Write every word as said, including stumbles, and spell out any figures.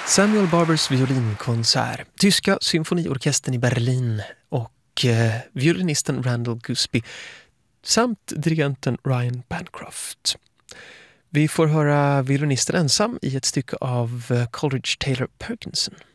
Samuel Barbers violinkonsert, tyska symfoniorkestern i Berlin och eh, violinisten Randall Gusby samt dirigenten Ryan Bancroft. Vi får höra violinisten ensam i ett stycke av Coleridge Taylor Perkinson.